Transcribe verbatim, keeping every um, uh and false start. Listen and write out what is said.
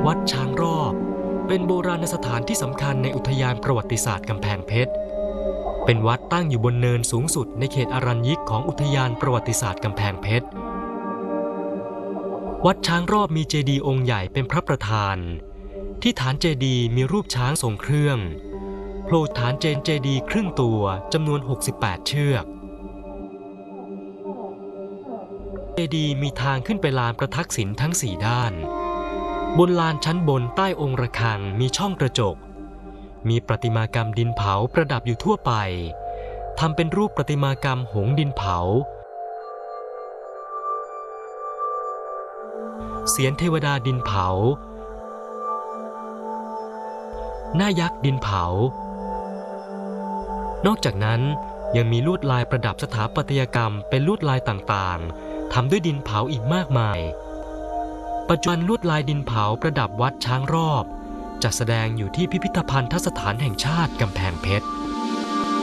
วัดช้างรอบเป็นโบราณสถานที่สำคัญในอุทยานประวัติศาสตร์กำแพงเพชรเป็นวัดตั้งอยู่บนเนินสูงสุดในเขตอรัญญิกของอุทยานประวัติศาสตร์กำแพงเพชรวัดช้างรอบมีเจดีย์องค์ใหญ่เป็นพระประธานที่ฐานเจดีย์มีรูปช้างทรงเครื่องโผล่ฐานเจนเจดีย์ครึ่งตัวจำนวนหกสิบแปดเชือกเจดีย์มีทางขึ้นไปลานประทักษิณทั้งสี่ด้านบนลานชั้นบนใต้องค์ระฆังมีช่องกระจกมีประติมากรรมดินเผาประดับอยู่ทั่วไปทำเป็นรูปประติมากรรมหงส์ดินเผาเสียนเทวดาดินเผาหน้ายักษ์ดินเผานอกจากนั้นยังมีลวดลายประดับสถาปัตยกรรมเป็นลวดลายต่างๆทำด้วยดินเผาอีกมากมายปัจจุบันลวดลายดินเผาประดับวัดช้างรอบจัดแสดงอยู่ที่พิพิธภัณฑสถานแห่งชาติกำแพงเพชร